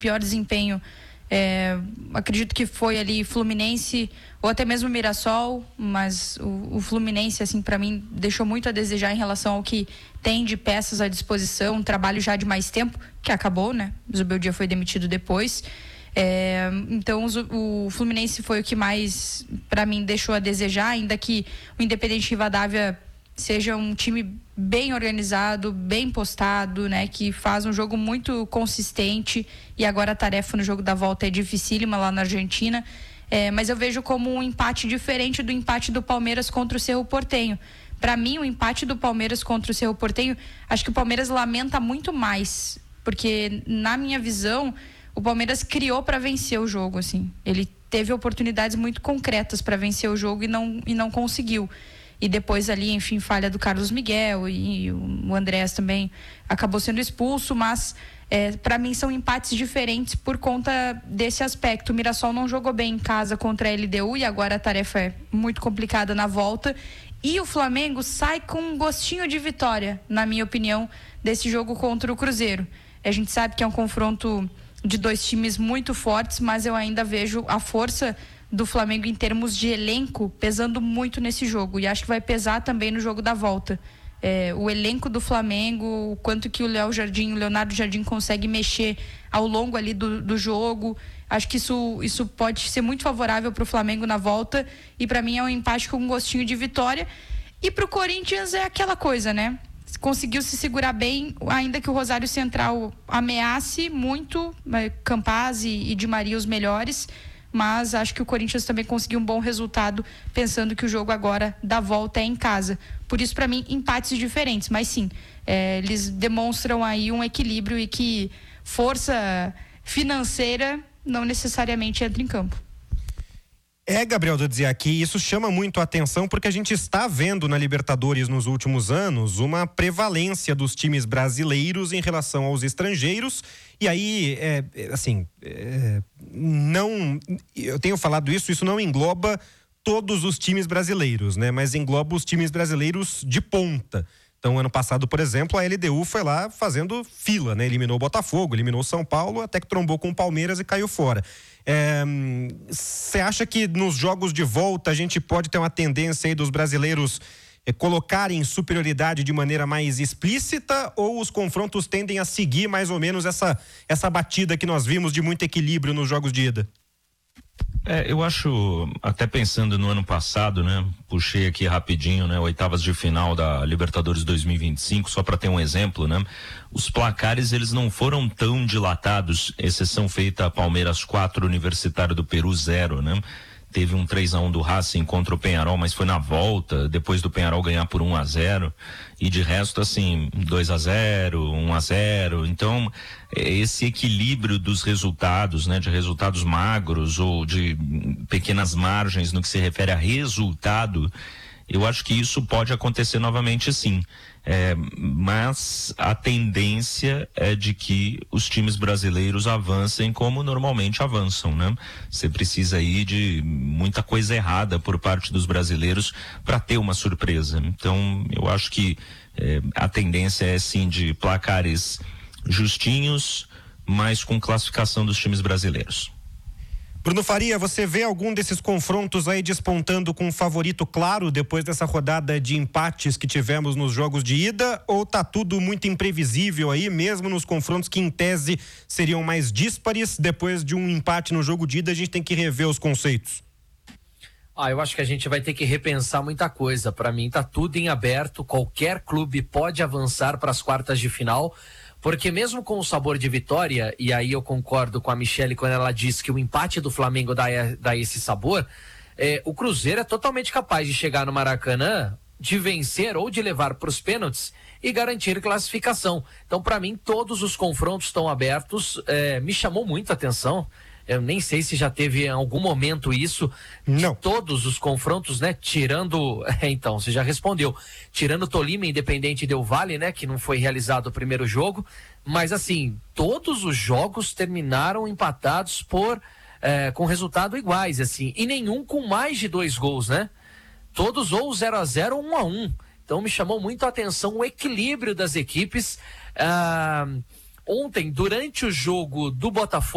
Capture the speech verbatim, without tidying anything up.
pior desempenho, é, acredito que foi ali Fluminense ou até mesmo Mirassol, mas o, o Fluminense, assim, para mim, deixou muito a desejar em relação ao que tem de peças à disposição, um trabalho já de mais tempo, que acabou, né? O Zubeldia foi demitido depois. É, então o, o Fluminense foi o que mais, para mim, deixou a desejar, ainda que o Independente Rivadavia seja um time bem organizado, bem postado, né, que faz um jogo muito consistente, e agora a tarefa no jogo da volta é dificílima lá na Argentina, é, mas eu vejo como um empate diferente do empate do Palmeiras contra o Cerro Porteño. Para mim, o empate do Palmeiras contra o Cerro Porteño, acho que o Palmeiras lamenta muito mais, porque na minha visão o Palmeiras criou para vencer o jogo, assim. Ele teve oportunidades muito concretas para vencer o jogo e não, e não conseguiu. E depois ali, enfim, falha do Carlos Miguel e, e o Andrés também acabou sendo expulso, mas é, para mim são empates diferentes por conta desse aspecto. O Mirassol não jogou bem em casa contra a L D U e agora a tarefa é muito complicada na volta. E o Flamengo sai com um gostinho de vitória, na minha opinião, desse jogo contra o Cruzeiro. A gente sabe que é um confronto de dois times muito fortes, mas eu ainda vejo a força do Flamengo em termos de elenco pesando muito nesse jogo, e acho que vai pesar também no jogo da volta. É, o elenco do Flamengo, o quanto que o Léo Jardim, o Leonardo Jardim consegue mexer ao longo ali do, do jogo, acho que isso, isso pode ser muito favorável para o Flamengo na volta, e para mim é um empate com um gostinho de vitória. E para o Corinthians é aquela coisa, né? Conseguiu se segurar bem, ainda que o Rosário Central ameace muito, Campaz e, e Di Maria os melhores, mas acho que o Corinthians também conseguiu um bom resultado, pensando que o jogo agora da volta é em casa. Por isso, para mim, empates diferentes, mas sim, é, eles demonstram aí um equilíbrio e que força financeira não necessariamente entra em campo. É, Gabriel, eu dizia aqui, isso chama muito a atenção porque a gente está vendo na Libertadores nos últimos anos uma prevalência dos times brasileiros em relação aos estrangeiros, e aí, é, assim, é, não, eu tenho falado isso, isso não engloba todos os times brasileiros, né, mas engloba os times brasileiros de ponta. Então, ano passado, por exemplo, a L D U foi lá fazendo fila, né? Eliminou o Botafogo, eliminou o São Paulo, até que trombou com o Palmeiras e caiu fora. Você é, acha que nos jogos de volta a gente pode ter uma tendência aí dos brasileiros é, colocarem superioridade de maneira mais explícita, ou os confrontos tendem a seguir mais ou menos essa, essa batida que nós vimos de muito equilíbrio nos jogos de ida? É, eu acho, até pensando no ano passado, né, puxei aqui rapidinho, né, oitavas de final da Libertadores dois mil e vinte e cinco, só para ter um exemplo, né, os placares eles não foram tão dilatados, exceção feita a Palmeiras quatro, Universitário do Peru zero, né, teve um três a um do Racing contra o Peñarol, mas foi na volta, depois do Peñarol ganhar por um a zero, e de resto, assim, dois a zero, um a zero, então, esse equilíbrio dos resultados, né, de resultados magros ou de pequenas margens no que se refere a resultado, eu acho que isso pode acontecer novamente, sim. É, mas a tendência é de que os times brasileiros avancem como normalmente avançam, né? Você precisa aí de muita coisa errada por parte dos brasileiros para ter uma surpresa. Então, eu acho que é, a tendência é sim de placares justinhos, mas com classificação dos times brasileiros. Bruno Faria, você vê algum desses confrontos aí despontando com um favorito claro depois dessa rodada de empates que tivemos nos jogos de ida, ou tá tudo muito imprevisível aí, mesmo nos confrontos que em tese seriam mais díspares? Depois de um empate no jogo de ida, a gente tem que rever os conceitos. Ah, eu acho que a gente vai ter que repensar muita coisa. Para mim tá tudo em aberto, qualquer clube pode avançar para as quartas de final, porque mesmo com o sabor de vitória, e aí eu concordo com a Michele quando ela diz que o empate do Flamengo dá, dá esse sabor, é, o Cruzeiro é totalmente capaz de chegar no Maracanã, de vencer ou de levar para os pênaltis e garantir classificação. Então, para mim, todos os confrontos estão abertos. É, me chamou muito a atenção. Eu nem sei se já teve em algum momento isso. Não. Todos os confrontos, né? Tirando, então, você já respondeu. Tirando Tolima, Independente Del Valle, né? Que não foi realizado o primeiro jogo. Mas, assim, todos os jogos terminaram empatados por, é, com resultado iguais, assim. E nenhum com mais de dois gols, né? Todos ou zero a zero ou um a um. Então, me chamou muito a atenção o equilíbrio das equipes. Ah, ontem, durante o jogo do Botafogo,